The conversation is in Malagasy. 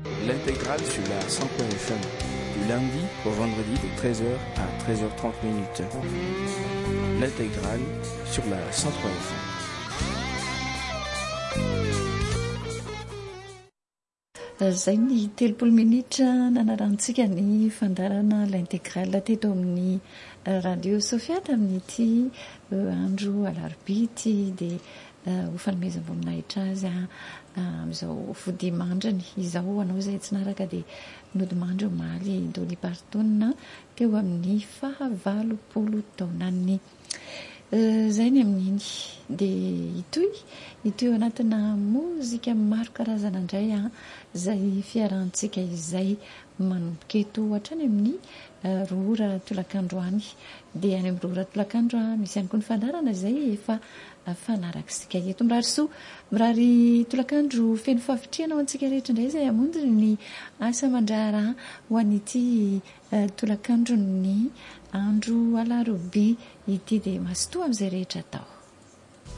L'intégrale sur la 100.1 FM, du lundi au vendredi de 13h à 13h30 minutes. L'intégrale sur la 100.1 FM. Zay ny 30 minitra nanarantsika ny fandarana l'intégrale teto amin'ny radio Sofia tamin'ity andro alarobia dia ho fanomezam-boninahitra azy amin'izao fodimandrany izao anao izay tsy naraka dia nodimandry omaly Dolly Parton teo amin'ny 20 taonany. Zay ny amin'iny dia itoy anatina mozika maro karazana indray izay fiarantsika izay manomboka eto hatrany amin'ny roa tolakandro any dia any amin'ny roa tolakandro misy ihany koa ny fandarana izay efa fanarakisika eto mirary tolakandro feno fahavitriana ho antsika rehetra indray izay hamonjy ny asa mandraharaha ho an'ity tolakandro ny andro alarobia ity dia masotoa amin'izay rehetra atao.